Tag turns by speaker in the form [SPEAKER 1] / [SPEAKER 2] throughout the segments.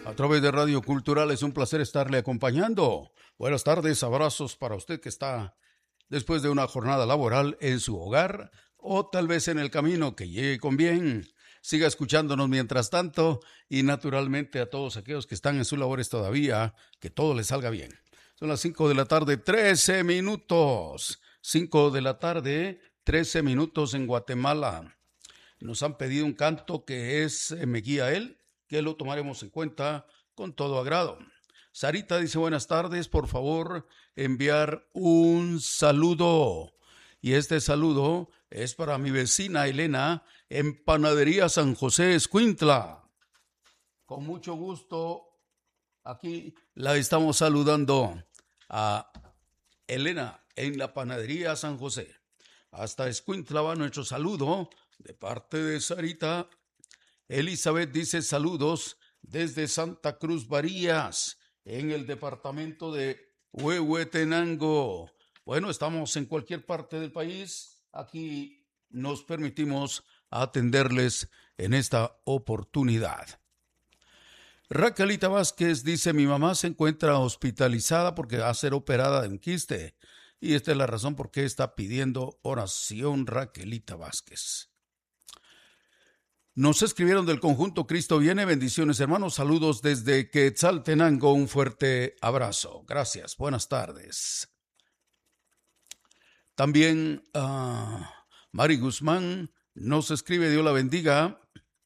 [SPEAKER 1] A través de Radio Cultural es un placer estarle acompañando. Buenas tardes, abrazos para usted que está después de una jornada laboral en su hogar o tal vez en el camino, que llegue con bien. Siga escuchándonos mientras tanto y naturalmente a todos aquellos que están en sus labores todavía, que todo les salga bien. Son las 5 de la tarde, 13 minutos. 5 de la tarde, 13 minutos en Guatemala. Nos han pedido un canto que es Me guía él, que lo tomaremos en cuenta con todo agrado. Sarita dice, buenas tardes, por favor, enviar un saludo. Y este saludo es para mi vecina Elena en Panadería San José, Escuintla. Con mucho gusto, aquí la estamos saludando a Elena en la Panadería San José. Hasta Escuintla va nuestro saludo de parte de Sarita. Elizabeth dice saludos desde Santa Cruz Varías, en el departamento de Huehuetenango. Bueno, estamos en cualquier parte del país. Aquí nos permitimos atenderles en esta oportunidad. Raquelita Vázquez dice, mi mamá se encuentra hospitalizada porque va a ser operada de un quiste. Y esta es la razón por qué está pidiendo oración Raquelita Vázquez. Nos escribieron del conjunto Cristo Viene. Bendiciones, hermanos. Saludos desde Quetzaltenango. Un fuerte abrazo. Gracias. Buenas tardes. También Mari Guzmán nos escribe, Dios la bendiga.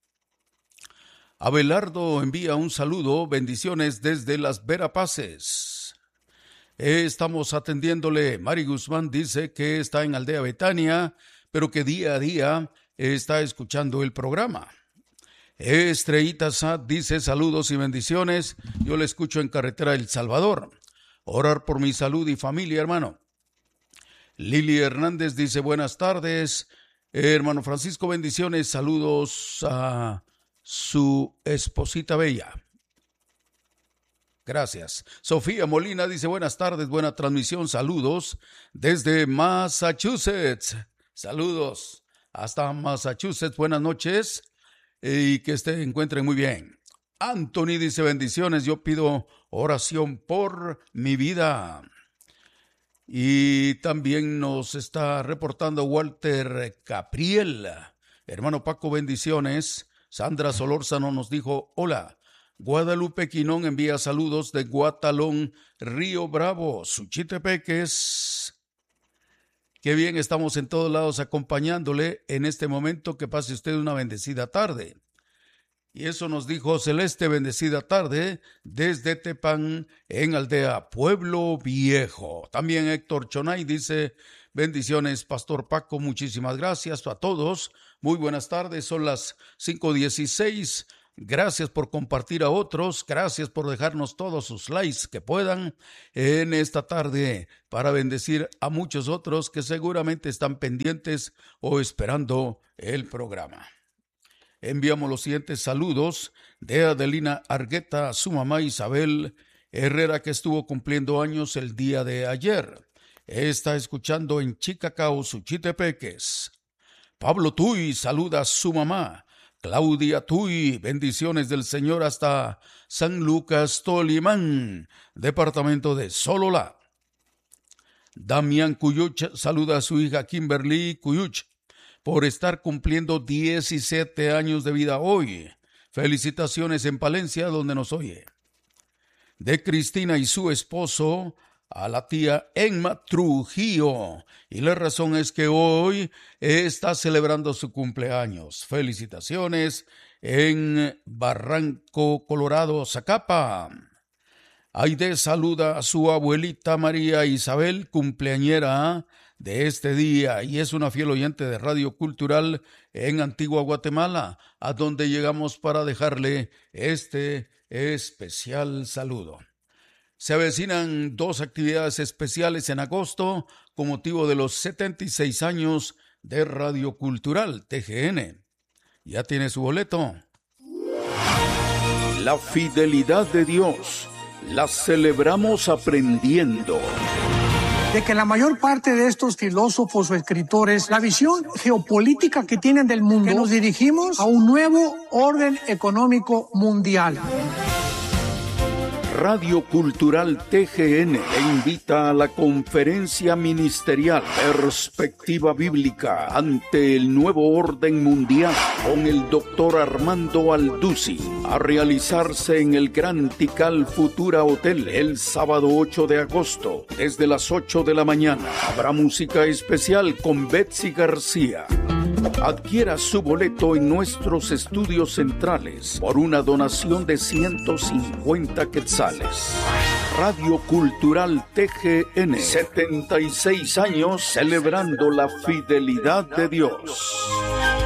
[SPEAKER 1] Abelardo envía un saludo. Bendiciones desde Las Verapaces. Estamos atendiéndole. Mari Guzmán dice que está en Aldea Betania, pero que día a día está escuchando el programa. Estrellita Sad dice saludos y bendiciones. Yo le escucho en Carretera El Salvador. Orar por mi salud y familia, hermano. Lili Hernández dice buenas tardes. Hermano Francisco, bendiciones. Saludos a su esposita bella. Gracias. Sofía Molina dice buenas tardes, buena transmisión. Saludos desde Massachusetts. Saludos hasta Massachusetts, buenas noches y que se encuentren muy bien. Anthony dice bendiciones, yo pido oración por mi vida. Y también nos está reportando Walter Capriel. Hermano Paco, bendiciones. Sandra Solórzano nos dijo hola. Guadalupe Quinón envía saludos de Guatalón, Río Bravo, Suchitepeques. Qué bien, estamos en todos lados acompañándole en este momento. Que pase usted una bendecida tarde. Y eso nos dijo Celeste, bendecida tarde desde Tepán, en Aldea Pueblo Viejo. También Héctor Chonay dice bendiciones, Pastor Paco, muchísimas gracias a todos. Muy buenas tardes, son las 5:16. Gracias por compartir a otros, gracias por dejarnos todos sus likes que puedan en esta tarde para bendecir a muchos otros que seguramente están pendientes o esperando el programa. Enviamos los siguientes saludos de Adelina Argueta a su mamá Isabel Herrera, que estuvo cumpliendo años el día de ayer. Está escuchando en Chicacao, Suchitepeques. Pablo Tuy saluda a su mamá. Claudia Tuy, bendiciones del Señor hasta San Lucas, Tolimán, departamento de Sololá. Damián Cuyuch saluda a su hija Kimberly Cuyuch por estar cumpliendo 17 años de vida hoy. Felicitaciones en Palencia, donde nos oye. De Cristina y su esposo a la tía Emma Trujillo, y la razón es que hoy está celebrando su cumpleaños. Felicitaciones en Barranco Colorado, Zacapa. Aide saluda a su abuelita María Isabel, cumpleañera de este día, y es una fiel oyente de Radio Cultural en Antigua Guatemala, a donde llegamos para dejarle este especial saludo. Se avecinan 2 actividades especiales en agosto con motivo de los 76 años de Radio Cultural TGN. ¿Ya tiene su boleto?
[SPEAKER 2] La fidelidad de Dios la celebramos aprendiendo.
[SPEAKER 3] De que la mayor parte de estos filósofos o escritores, la visión geopolítica que tienen del mundo, que nos dirigimos a un nuevo orden económico mundial.
[SPEAKER 2] Radio Cultural TGN le invita a la conferencia ministerial Perspectiva Bíblica ante el Nuevo Orden Mundial con el Dr. Armando Alduzzi, a realizarse en el Gran Tikal Futura Hotel el sábado 8 de agosto desde las 8 de la mañana. Habrá música especial con Betsy García. Adquiera su boleto en nuestros estudios centrales por una donación de 150 quetzales. Radio Cultural TGN, 76 años celebrando la fidelidad de Dios.